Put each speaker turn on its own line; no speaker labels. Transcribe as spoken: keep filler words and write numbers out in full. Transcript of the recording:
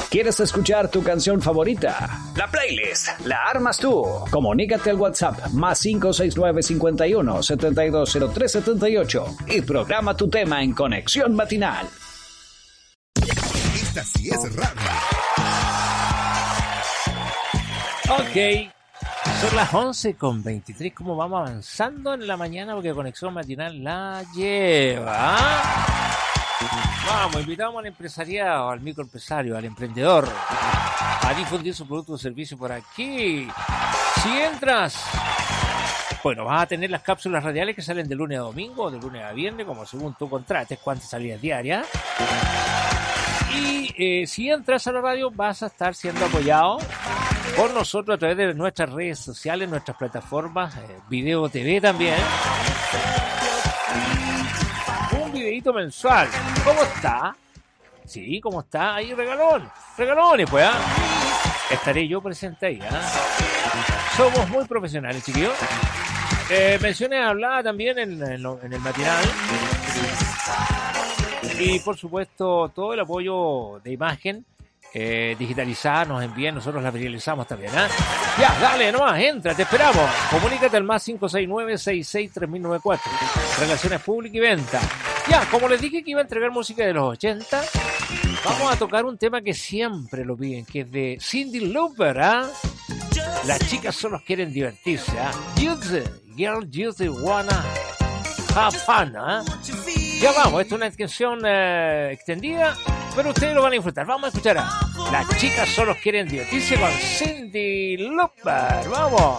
¿Quieres escuchar tu canción favorita? La playlist la armas tú. Comunícate al WhatsApp más cinco seis nueve cincuenta y uno setenta y dos cero tres setenta y ocho y programa tu tema en Conexión Matinal.
Esta sí es radio.
Ok. Son las once con veintitrés. ¿Cómo vamos avanzando en la mañana? Porque Conexión Matinal la lleva. Vamos, invitamos al empresariado, al microempresario, al emprendedor a difundir su producto o servicio por aquí. Si entras, bueno, vas a tener las cápsulas radiales que salen de lunes a domingo o de lunes a viernes, como según tú contrates, cuántas salidas diarias. Y eh, si entras a la radio, vas a estar siendo apoyado por nosotros a través de nuestras redes sociales, nuestras plataformas, eh, Video T V también. Un videito mensual. ¿Cómo está? Sí, ¿cómo está? Ahí regalón. Regalones, pues, ¿ah? Estaré yo presente ahí, ¿ah? Somos muy profesionales, chiquillos. Eh, mencioné hablaba también en, en, en el matinal. Y, por supuesto, todo el apoyo de imagen Eh, digitalizada nos envían, nosotros la realizamos también, ¿eh? Ya, dale nomás, entra, te esperamos. Comunícate al más cinco seis nueve seis seis tres mil noventa y cuatro. Relaciones públicas y venta. Ya, como les dije que iba a entregar música de los ochenta, vamos a tocar un tema que siempre lo piden, que es de Cyndi Lauper, ¿ah? ¿eh? Las chicas solo quieren divertirse, ¿ah? ¿eh? Youth, girl, youth wanna have fun, ¿ah? ¿eh? Ya vamos, esta es una canción eh, extendida, pero ustedes lo van a disfrutar. Vamos a escuchar a Las chicas solo quieren divertirse con Cyndi Lauper. ¡Vamos!